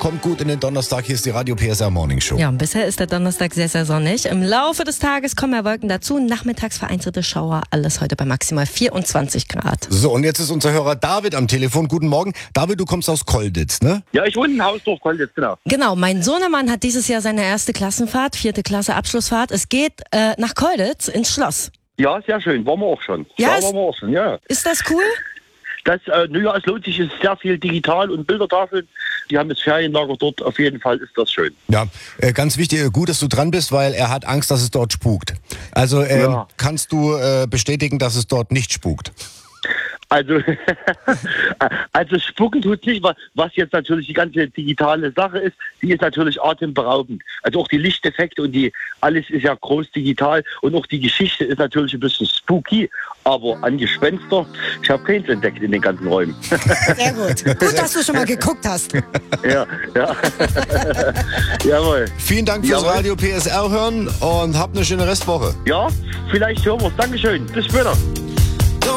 kommt gut in den Donnerstag. Hier ist die Radio PSR Morning Show. Ja, und bisher ist der Donnerstag sehr, sehr sonnig. Im Laufe des Tages kommen mehr Wolken dazu. Nachmittags vereinzelte Schauer. Alles heute bei maximal 24 Grad. So, und jetzt ist unser Hörer David am Telefon. Guten Morgen. David, du kommst aus Kolditz, ne? Ja, ich wohne in Hausdorf, Kolditz, genau. Genau, mein Sohnemann hat dieses Jahr seine erste Klassenfahrt, 4. Klasse Abschlussfahrt. Es geht nach Kolditz ins Schloss. Ja, sehr schön. Waren wir auch schon. Ja, waren wir auch schon, ja. Ist das cool? Das, es lohnt sich, es ist sehr viel digital und Bildertafeln. Die haben das Ferienlager dort. Auf jeden Fall ist das schön. Ja, ganz wichtig, gut, dass du dran bist, weil er hat Angst, dass es dort spukt. Also kannst du bestätigen, dass es dort nicht spukt? Also spucken tut nicht, was jetzt natürlich die ganze digitale Sache ist, die ist natürlich atemberaubend. Also auch die Lichteffekte und alles ist ja groß digital und auch die Geschichte ist natürlich ein bisschen spooky, aber an Gespenster, ich habe keins entdeckt in den ganzen Räumen. Sehr gut. Gut, dass du schon mal geguckt hast. Ja. Jawohl. Vielen Dank fürs Radio PSR hören und habt eine schöne Restwoche. Ja, vielleicht hören wir es. Dankeschön. Bis später.